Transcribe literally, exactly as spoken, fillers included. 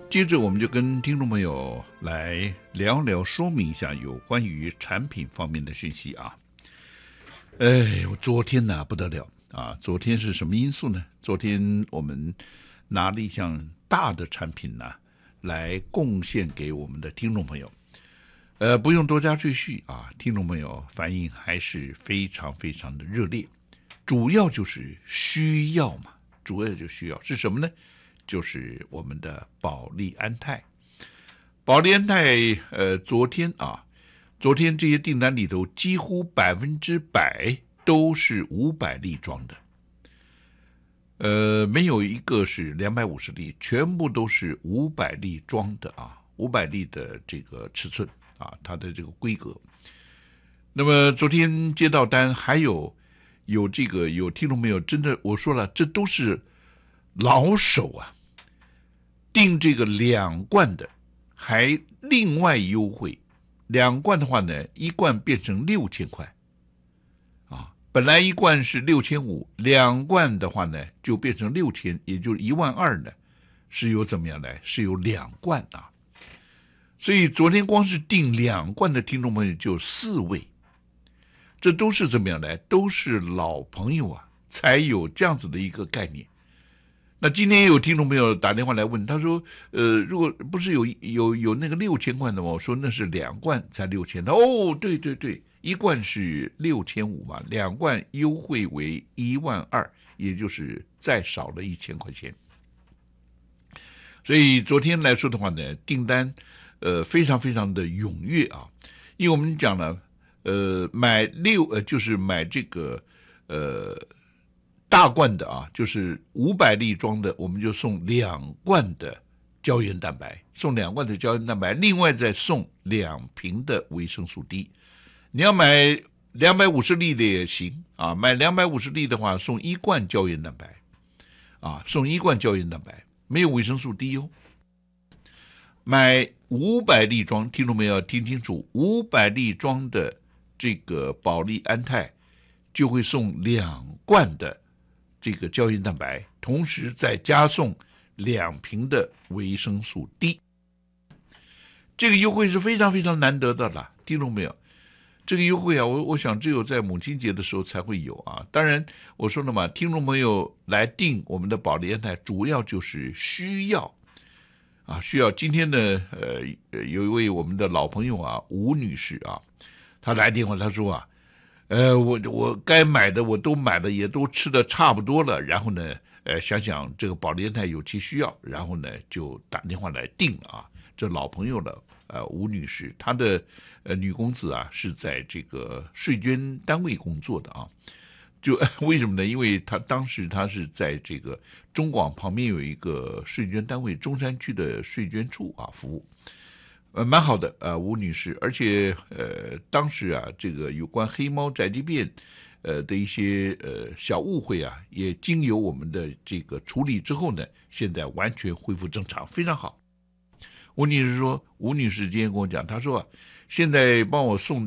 接着我们就跟听众朋友来聊聊，说明一下有关于产品方面的讯息啊。哎，我昨天呢不得了啊！昨天是什么因素呢？昨天我们拿了一项大的产品呢，来贡献给我们的听众朋友。呃，不用多加赘叙啊，听众朋友反应还是非常非常的热烈。主要就是需要嘛，主要就需要是什么呢？就是我们的保利安泰。保利安泰，呃，昨天啊，昨天这些订单里头，几乎百分之百都是五百粒装的，呃，没有一个是两百五十粒，全部都是五百粒装的啊，五百粒的这个尺寸啊，它的这个规格。那么昨天接到单，还有有这个有听众朋友真的，我说了，这都是老手啊。订这个两罐的还另外优惠，两罐的话呢，一罐变成六千块啊，本来一罐是六千五，两罐的话呢就变成六千，也就是一万二呢，是有怎么样来？是有两罐啊，所以昨天光是订两罐的听众朋友就四位，这都是怎么样来？都是老朋友啊，才有这样子的一个概念。那今天也有听众朋友打电话来问，他说，呃，如果不是有有有那个六千罐的吗？我说那是两罐才六千。哦，对对对，一罐是六千五嘛，两罐优惠为一万二，也就是再少了一千块钱。所以昨天来说的话呢，订单呃非常非常的踊跃啊，因为我们讲了，呃，买六呃就是买这个呃。大罐的啊，就是五百粒装的，我们就送两罐的胶原蛋白，送两罐的胶原蛋白，另外再送两瓶的维生素 D。你要买两百五十粒的也行啊，买两百五十粒的话，送一罐胶原蛋白啊，送一罐胶原蛋白，没有维生素 D 哦。买五百粒装，听众们要听清楚，五百粒装的这个保利安泰就会送两罐的这个胶原蛋白，同时再加送两瓶的维生素 D。 这个优惠是非常非常难得的啦，听懂没有？这个优惠啊，我我想只有在母亲节的时候才会有啊。当然我说了嘛，听众朋友来订我们的保利安泰，主要就是需要啊，需要。今天呢，呃，有一位我们的老朋友啊，吴女士啊，她来电话，她说啊，呃，我我该买的我都买了，也都吃的差不多了。然后呢，呃，想想这个保利安泰有其需要，然后呢就打电话来订了啊。这老朋友了，呃，吴女士，她的呃女公子啊是在这个税捐单位工作的啊。就为什么呢？因为她当时她是在这个中广旁边有一个税捐单位，中山区的税捐处啊服务。呃，蛮好的，呃，吴女士，而且呃，当时啊，这个有关黑猫宅急便，呃的一些呃小误会啊，也经由我们的这个处理之后呢，现在完全恢复正常，非常好。吴女士说，吴女士今天跟我讲，她说啊，现在帮我送